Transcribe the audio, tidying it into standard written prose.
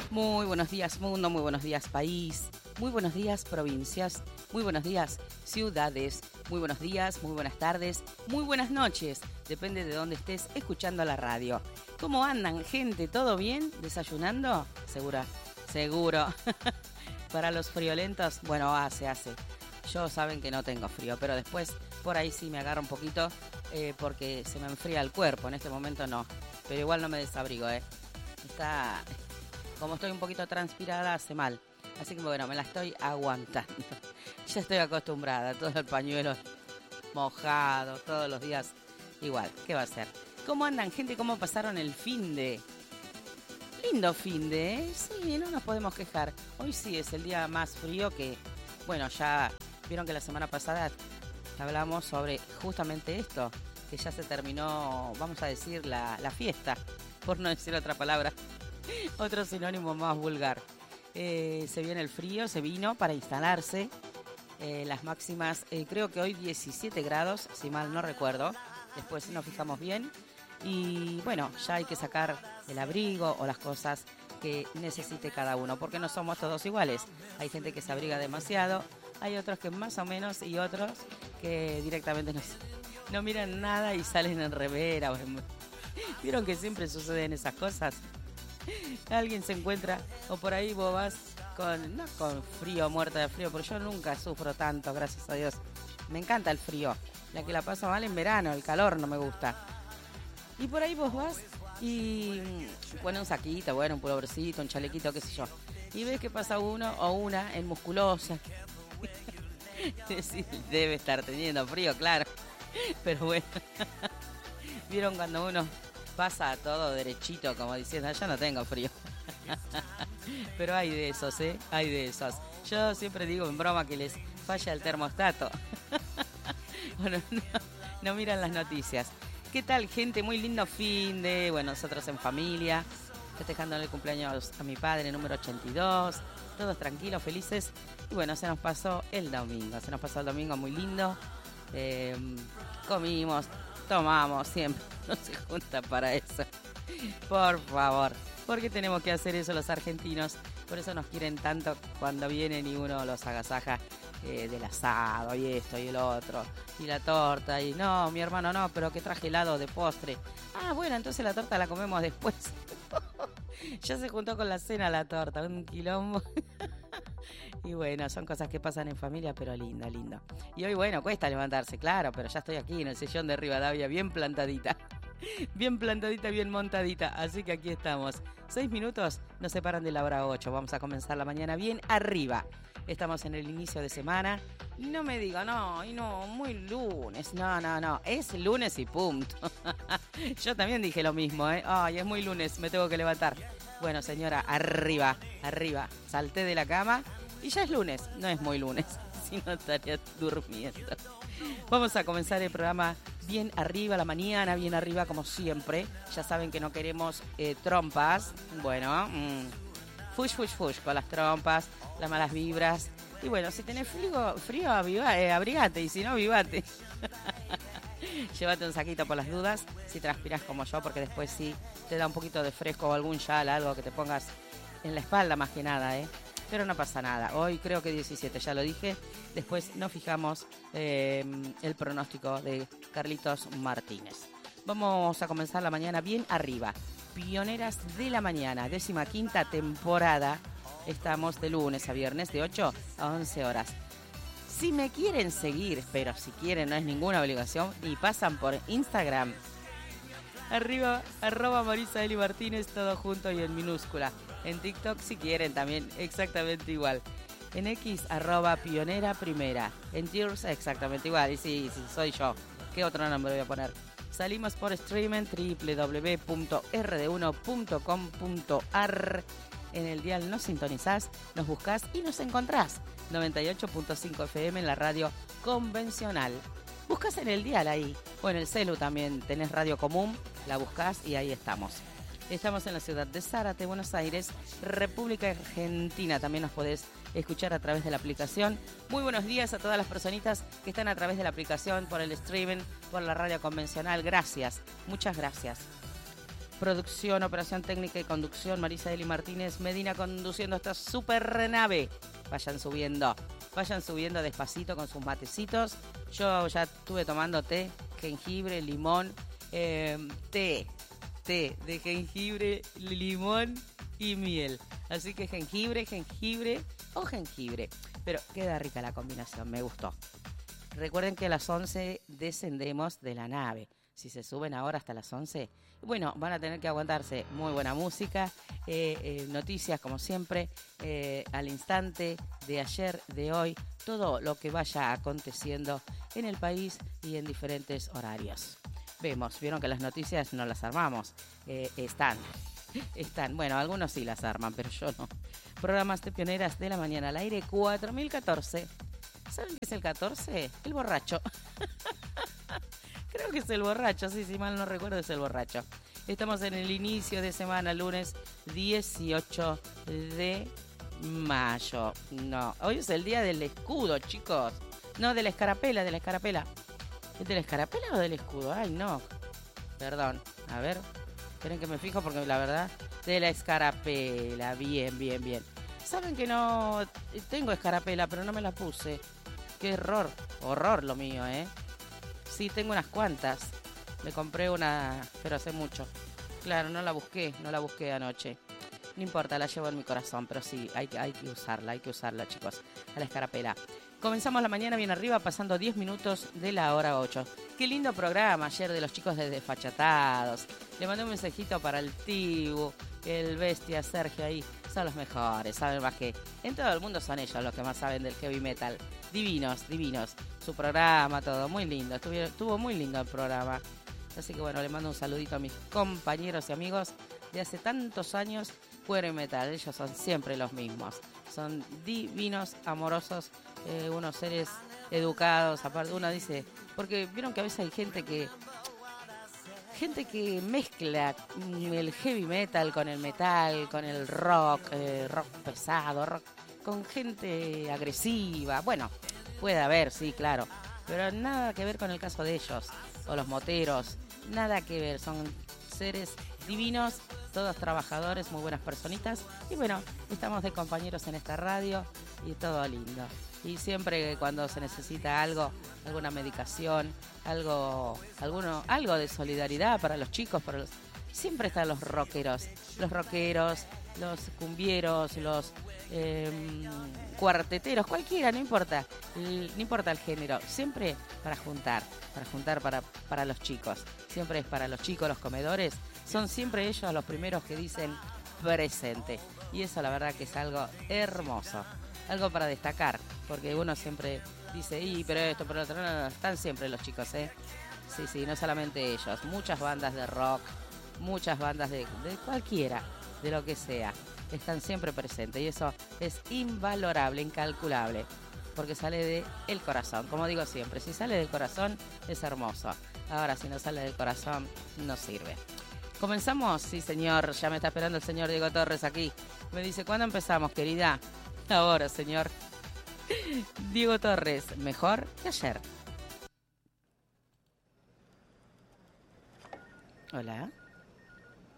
Muy buenos días mundo, muy buenos días país, muy buenos días provincias, muy buenos días ciudades, muy buenos días, muy buenas tardes, muy buenas noches, depende de dónde estés escuchando la radio. ¿Cómo andan, gente? ¿Todo bien? ¿Desayunando? Seguro. Para los friolentos, bueno, hace. Yo saben que no tengo frío, pero después por ahí sí me agarra un poquito porque se me enfría el cuerpo. En este momento no, pero igual no me desabrigo, Como estoy un poquito transpirada, hace mal. Así que bueno, me la estoy aguantando. Ya estoy acostumbrada, todo el pañuelo mojado, todos los días igual. ¿Qué va a ser? ¿Cómo andan, gente? ¿Cómo pasaron el finde? Lindo finde, ¿eh? Sí, no nos podemos quejar. Hoy sí es el día más frío que... Bueno, ya vieron que la semana pasada hablamos sobre justamente esto, que ya se terminó, vamos a decir, la fiesta, por no decir otra palabra. Otro sinónimo más vulgar. Se viene el frío, se vino para instalarse. Las máximas, creo que hoy 17 grados, si mal no recuerdo. Después nos fijamos bien. Y bueno, ya hay que sacar el abrigo o las cosas que necesite cada uno, porque no somos todos iguales. Hay gente que se abriga demasiado, hay otros que más o menos y otros que directamente no miran nada y salen en remera. ¿Vieron que siempre suceden esas cosas? Alguien se encuentra, o por ahí vos vas no con frío, muerta de frío, porque yo nunca sufro tanto, gracias a Dios. Me encanta el frío, la que la paso mal en verano, el calor no me gusta. Y por ahí vos vas y pone un saquito, bueno, un pullovercito, un chalequito, qué sé yo. Y ves que pasa uno o una en musculosa. Debe estar teniendo frío, claro. Pero bueno, ¿vieron cuando uno pasa todo derechito, como diciendo, yo no tengo frío? Pero hay de esos, hay de esos. Yo siempre digo en broma que les falla el termostato. Bueno, no miran las noticias. ¿Qué tal, gente? Muy lindo fin de... Bueno, nosotros en familia, festejándole el cumpleaños a mi padre, número 82. Todos tranquilos, felices. Y bueno, se nos pasó el domingo muy lindo. Comimos, tomamos, siempre. No se junta para eso. Por favor. ¿Por qué tenemos que hacer eso los argentinos? Por eso nos quieren tanto cuando vienen y uno los agasaja del asado y esto y el otro. Y la torta. Y no, mi hermano no, pero que traje helado de postre. Ah, bueno, entonces la torta la comemos después. Ya se juntó con la cena la torta. Un quilombo. Y bueno, son cosas que pasan en familia, pero lindo. Y hoy, bueno, cuesta levantarse, claro, pero ya estoy aquí en el sillón de Rivadavia, bien plantadita. Bien plantadita, bien montadita. Así que aquí estamos. 6 minutos nos separan de la hora 8. Vamos a comenzar la mañana bien arriba. Estamos en el inicio de semana. No me diga, no, muy lunes. No. Es lunes y punto. Yo también dije lo mismo, Ay, es muy lunes, me tengo que levantar. Bueno, señora, arriba. Salté de la cama y ya es lunes. No es muy lunes, si no estaría durmiendo. Vamos a comenzar el programa bien arriba, la mañana, bien arriba como siempre. Ya saben que no queremos trompas. Bueno, fush con las trompas, las malas vibras. Y bueno, si tenés frío abrigate, y si no, avivate. Llévate un saquito por las dudas, si transpiras como yo, porque después sí te da un poquito de fresco o algún chal, algo que te pongas en la espalda más que nada, Pero no pasa nada. Hoy creo que 17, ya lo dije. Después nos fijamos el pronóstico de Carlitos Martínez. Vamos a comenzar la mañana bien arriba. Pioneras de la mañana, 15ª temporada. Estamos de lunes a viernes de 8 a 11 horas. Si me quieren seguir, pero si quieren no es ninguna obligación, y pasan por Instagram. Arriba, @Marisa Eli Martínez, todo junto y en minúscula. En TikTok si quieren también, exactamente igual. En X, @Pionera Primera. En Tears, exactamente igual. Y sí, soy yo. ¿Qué otro nombre voy a poner? Salimos por streaming, www.rd1.com.ar. En el dial nos sintonizás, nos buscás y nos encontrás. 98.5 FM en la radio convencional. Buscás en el dial ahí, o en el celu también tenés radio común, la buscás y ahí estamos. Estamos en la ciudad de Zárate, Buenos Aires, República Argentina. También nos podés escuchar a través de la aplicación. Muy buenos días a todas las personitas que están a través de la aplicación, por el streaming, por la radio convencional. Gracias, muchas gracias. Producción, operación técnica y conducción, Marisa Eli Martínez Medina conduciendo esta super nave. Vayan subiendo despacito con sus matecitos. Yo ya estuve tomando té, jengibre, limón, té de jengibre, limón y miel. Así que jengibre o jengibre. Pero queda rica la combinación, me gustó. Recuerden que a las 11 descendemos de la nave. Si se suben ahora hasta las 11, bueno, van a tener que aguantarse muy buena música, noticias como siempre, al instante, de ayer, de hoy, todo lo que vaya aconteciendo en el país y en diferentes horarios. Vieron que las noticias no las armamos, están. Bueno, algunos sí las arman, pero yo no. Programas de Pioneras de la Mañana al aire 4014. ¿Saben qué es el 14? El borracho. Creo que es el borracho, sí, si mal no recuerdo es el borracho. Estamos en el inicio de semana, lunes 18 de mayo. No, hoy es el día del escudo, chicos. No, de la escarapela. ¿Es de la escarapela o del escudo? Ay, no. Perdón, a ver. Esperen que me fijo porque la verdad... De la escarapela, bien. Saben que no tengo escarapela, pero no me la puse. Qué horror lo mío, ¿eh? Sí, tengo unas cuantas. Me compré una, pero hace mucho. Claro, no la busqué anoche. No importa, la llevo en mi corazón, pero sí, hay que usarla, chicos, a la escarapela. Comenzamos la mañana bien arriba, pasando 10 minutos de la hora 8. Qué lindo programa ayer de los chicos de Desfachatados. Le mandé un mensajito para el Tibu, el Bestia, Sergio ahí. Son los mejores, saben más que... En todo el mundo son ellos los que más saben del heavy metal. Divinos. Su programa, todo, muy lindo. Estuvo muy lindo el programa. Así que bueno, le mando un saludito a mis compañeros y amigos de hace tantos años. Cuero y metal, ellos son siempre los mismos. Son divinos, amorosos, unos seres educados. Aparte, uno dice, porque vieron que a veces hay gente que mezcla el heavy metal, con el rock pesado, rock con gente agresiva. Bueno, puede haber, sí, claro, pero nada que ver con el caso de ellos, o los moteros, nada que ver, son seres divinos, todos trabajadores, muy buenas personitas, y bueno, estamos de compañeros en esta radio y todo lindo. Y siempre cuando se necesita algo, alguna medicación, algo de solidaridad para los chicos, siempre están los rockeros, los cumbieros, los cuarteteros, cualquiera, no importa el género, siempre para juntar para los chicos, siempre es para los chicos, los comedores, son siempre ellos los primeros que dicen presente, y eso la verdad que es algo hermoso, algo para destacar, porque uno siempre dice, pero esto, pero lo otro, no, están siempre los chicos, sí, no solamente ellos, muchas bandas de rock, muchas bandas de cualquiera, de lo que sea, están siempre presentes, y eso es invalorable, incalculable, porque sale del corazón, como digo siempre, si sale del corazón es hermoso, ahora si no sale del corazón no sirve. ¿Comenzamos? Sí, señor, ya me está esperando el señor Diego Torres aquí, me dice, ¿cuándo empezamos, querida? Ahora, señor Diego Torres, mejor que ayer. Hola.